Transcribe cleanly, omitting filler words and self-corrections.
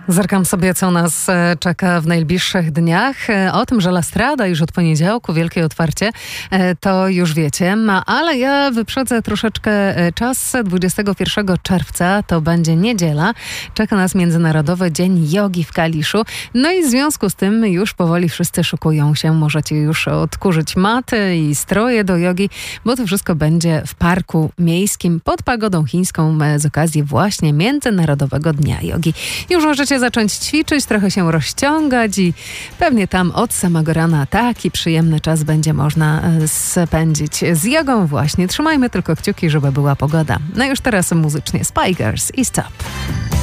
Zerkam sobie, co nas czeka w najbliższych dniach. O tym, że La Strada już od poniedziałku, wielkie otwarcie, to już wiecie. Ale ja wyprzedzę troszeczkę czas. 21 czerwca to będzie niedziela. Czeka nas Międzynarodowy Dzień Jogi w Kaliszu. No i w związku z tym już powoli wszyscy szykują się. Możecie już odkurzyć maty i stroje do jogi, bo to wszystko będzie w parku miejskim pod pagodą chińską z okazji właśnie Międzynarodowego Dnia Jogi. Już możecie zacząć ćwiczyć, trochę się rozciągać i pewnie tam od samego rana taki przyjemny czas będzie można spędzić z jogą właśnie. Trzymajmy tylko kciuki, żeby była pogoda. No już teraz muzycznie Spy Girls i Stop.